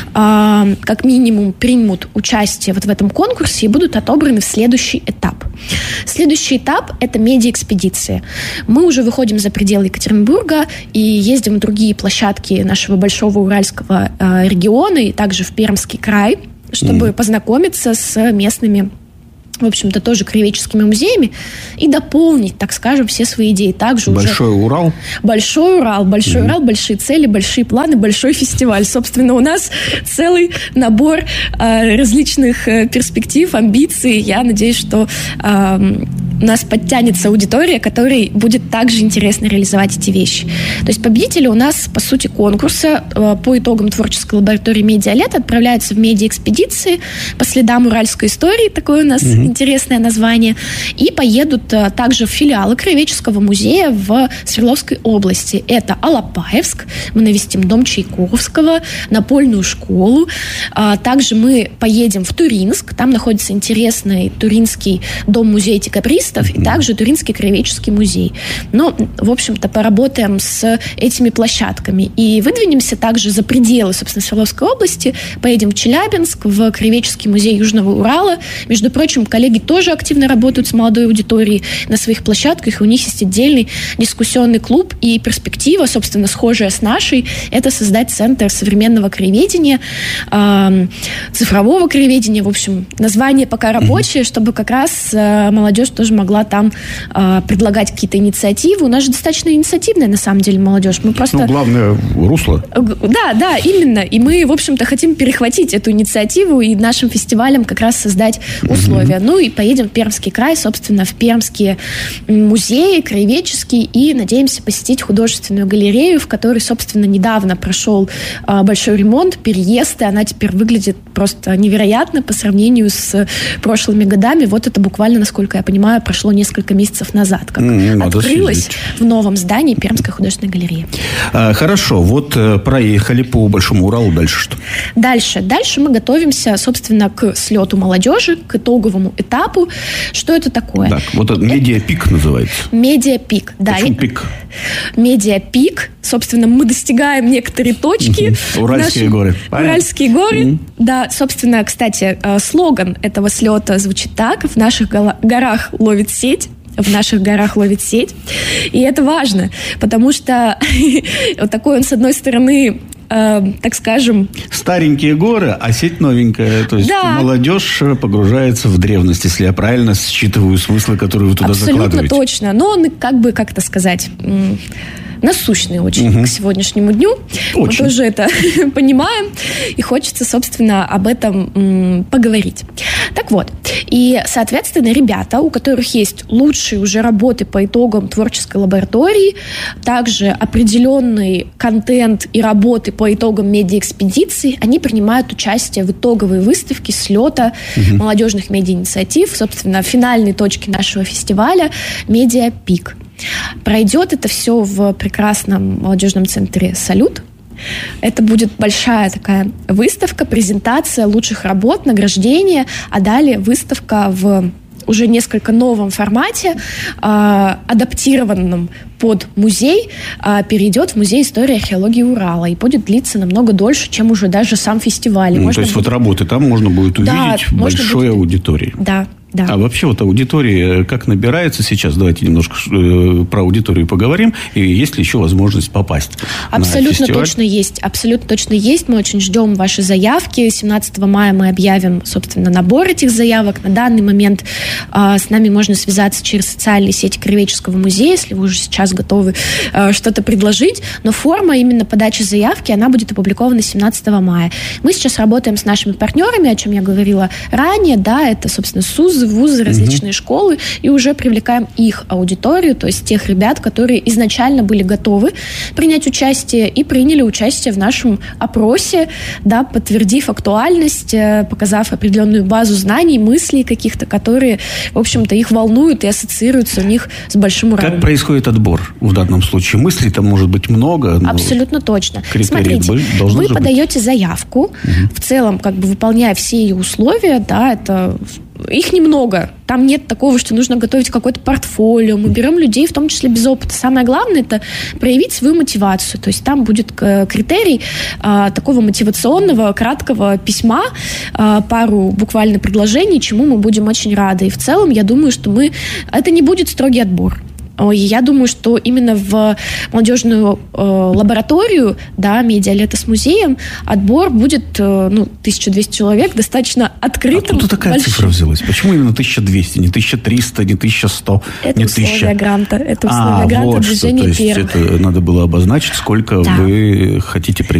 э, как минимум примут участие вот в этом конкурсе и будут отобраны в следующий этап. Следующий этап – это медиаэкспедиции. Мы уже выходим за пределы Екатеринбурга и ездим в другие площадки нашего большого уральского э, региона и также в Пермский край, чтобы mm. познакомиться с местными, в общем-то, тоже краеведческими музеями и дополнить, так скажем, все свои идеи. Также Большой уже... Урал? Большой Урал. Большой mm-hmm. Урал, большие цели, большие планы, большой фестиваль. Собственно, у нас целый набор э, различных э, перспектив, амбиций. Я надеюсь, что э, у нас подтянется аудитория, которой будет также интересно реализовать эти вещи. То есть победители у нас, по сути, конкурса э, по итогам творческой лаборатории «Медиалет» отправляются в медиаэкспедиции по следам уральской истории. Такое у нас mm-hmm. интересное название. И поедут а, также в филиалы Краеведческого музея в Свердловской области. Это Алапаевск, мы навестим дом Чайковского, Напольную школу. А, также мы поедем в Туринск, там находится интересный Туринский дом-музей декабристов и также Туринский краеведческий музей. Но, в общем-то, поработаем с этими площадками. И выдвинемся также за пределы, собственно, Свердловской области. Поедем в Челябинск, в Краеведческий музей Южного Урала. Между прочим, коллеги тоже активно работают с молодой аудиторией на своих площадках, и у них есть отдельный дискуссионный клуб, и перспектива, собственно, схожая с нашей, это создать центр современного краеведения, э, цифрового краеведения, в общем, название пока рабочее, mm-hmm. чтобы как раз э, молодежь тоже могла там э, предлагать какие-то инициативы. У нас же достаточно инициативная, на самом деле, молодежь. Мы просто... Ну, главное, русло. Да, да, именно. И мы, в общем-то, хотим перехватить эту инициативу и нашим фестивалем как раз создать условия. Mm-hmm. Ну и поедем в Пермский край, собственно, в пермские музеи, краеведческие, и надеемся посетить художественную галерею, в которой, собственно, недавно прошел а, большой ремонт, переезд, и она теперь выглядит просто невероятно по сравнению с прошлыми годами. Вот это буквально, насколько я понимаю, прошло несколько месяцев назад, как mm, открылась в новом здании Пермская художественная галерея. А, хорошо, вот проехали по Большому Уралу, дальше что? Дальше. Дальше мы готовимся, собственно, к слету молодежи, к итоговому этапу. Что это такое? Так, вот это медиапик называется. Медиапик, да. Почему пик? Медиапик. Собственно, мы достигаем некоторые точки. Уральские горы. Уральские горы. Да, собственно, кстати, слоган этого слета звучит так: в наших горах ловит сеть. В наших горах ловит сеть. И это важно, потому что вот такой он, с одной стороны, э, так скажем... Старенькие горы, а сеть новенькая. То есть да. молодежь погружается в древность, если я правильно считываю смыслы, которые вы туда Абсолютно закладываете. Абсолютно точно. Но он, как бы, как это сказать... насущный очень угу. к сегодняшнему дню. Очень. Мы тоже это понимаем. И хочется, собственно, об этом м, поговорить. Так вот. И, соответственно, ребята, у которых есть лучшие уже работы по итогам творческой лаборатории, также определенный контент и работы по итогам медиаэкспедиции, они принимают участие в итоговой выставке слета угу. молодежных медиаинициатив, собственно, в финальной точке нашего фестиваля «Медиапик». Пройдет это все в прекрасном молодежном центре «Салют». Это будет большая такая выставка, презентация лучших работ, награждение, а далее выставка в уже несколько новом формате, э, адаптированном под музей, э, перейдет в Музей истории и археологии Урала и будет длиться намного дольше, чем уже даже сам фестиваль. Ну, то есть будет... вот работы там можно будет увидеть да, в большой будет... аудитории. Да. Да. А вообще вот аудитория как набирается сейчас? Давайте немножко э, про аудиторию поговорим. И есть ли еще возможность попасть абсолютно на фестиваль? Точно есть. Абсолютно точно есть. Мы очень ждем ваши заявки. семнадцатого мая мы объявим, собственно, набор этих заявок. На данный момент э, с нами можно связаться через социальные сети Краеведческого музея, если вы уже сейчас готовы э, что-то предложить. Но форма именно подачи заявки, она будет опубликована семнадцатого мая. Мы сейчас работаем с нашими партнерами, о чем я говорила ранее. Да, это, собственно, СУЗы, вузы, различные uh-huh. школы, и уже привлекаем их аудиторию, то есть тех ребят, которые изначально были готовы принять участие и приняли участие в нашем опросе, да, подтвердив актуальность, показав определенную базу знаний, мыслей каких-то, которые, в общем-то, их волнуют и ассоциируются у них с большим уровнем. Как происходит отбор в данном случае? Мыслей там может быть много. Но абсолютно точно. Смотрите, вы подаете быть. заявку, uh-huh. в целом, как бы выполняя все ее условия, да, это... Их немного. Там нет такого, что нужно готовить какое-то портфолио. Мы берем людей, в том числе без опыта. Самое главное – это проявить свою мотивацию. То есть там будет критерий а, такого мотивационного, краткого письма, а, пару буквально предложений, чему мы будем очень рады. И в целом, я думаю, что мы... Это не будет строгий отбор. Я думаю, что именно в молодежную э, лабораторию, да, медиа-лето с музеем, отбор будет, э, ну, тысяча двести человек, достаточно открытым. Откуда такая большим. Цифра взялась? Почему именно тысяча двести, не тысяча триста, не тысяча сто, это не условия тысяча? Гранта. Это условия а, гранта вот движения что, то есть первых. Это надо было обозначить, сколько да. вы хотите принять.